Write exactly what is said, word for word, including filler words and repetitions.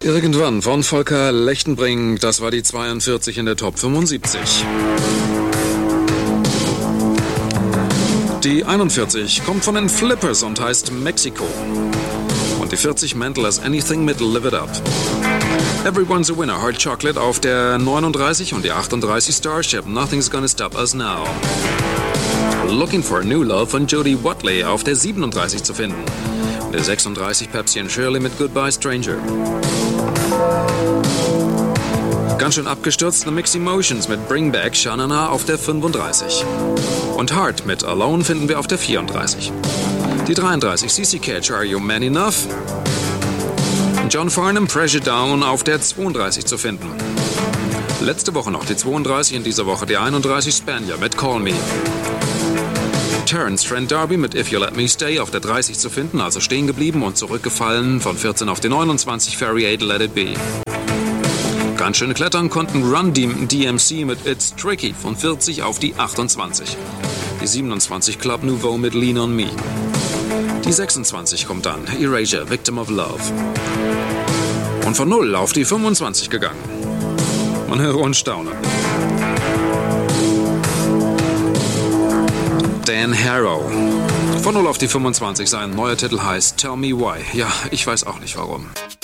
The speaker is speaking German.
Irgendwann von Volker Lechtenbrink, das war die zweiundvierzig in der Top fünfundsiebzig. Die einundvierzig kommt von den Flippers und heißt Mexico. Und die vierzig Mental as Anything mit Live It Up. Everyone's a Winner, Hard Chocolate auf der neununddreißig und die achtunddreißig Starship, Nothing's Gonna Stop Us Now. Looking for a New Love von Jody Watley auf der siebenunddreißig zu finden. Und der sechsunddreißig Pepsi and Shirley mit Goodbye Stranger. Ganz schön abgestürzt The Mixed Emotions mit Bring Back Shanana auf der fünfunddreißig. Und Heart mit Alone finden wir auf der vierunddreißig. Die dreiunddreißig C C Catch, Are You Man Enough? John Farnham, Pressure Down auf der zweiunddreißig zu finden. Letzte Woche noch die zweiunddreißig, in dieser Woche die einunddreißig Spanier mit Call Me. Terence Trent D'Arby mit If You Let Me Stay auf der dreißig zu finden, also stehen geblieben und zurückgefallen von vierzehn auf die neunundzwanzig, Ferry eight, Let It Be. Ganz schön klettern konnten Run D M C mit It's Tricky von vierzig auf die achtundzwanzig. Die siebenundzwanzig Club Nouveau mit Lean On Me. Die sechsundzwanzig kommt dann, Erasure, Victim of Love. Und von null auf die fünfundzwanzig gegangen. Man höre und staune. Dan Harrow. Von null auf die fünfundzwanzig, sein neuer Titel heißt Tell Me Why. Ja, ich weiß auch nicht warum.